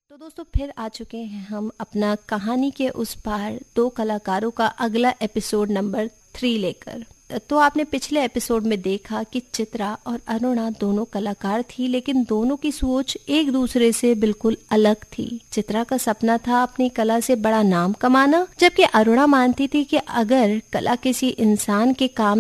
तो दोस्तों फिर आ चुके हैं हम अपना कहानी के उस पार दो कलाकारों का अगला एपिसोड नंबर 3 लेकर। तो आपने पिछले एपिसोड में देखा कि चित्रा और अरुणा दोनों कलाकार थी, लेकिन दोनों की सोच एक दूसरे से बिल्कुल अलग थी। चित्रा का सपना था अपनी कला से बड़ा नाम कमाना, जबकि अरुणा मानती थी कि अगर कला किसी इंसान के काम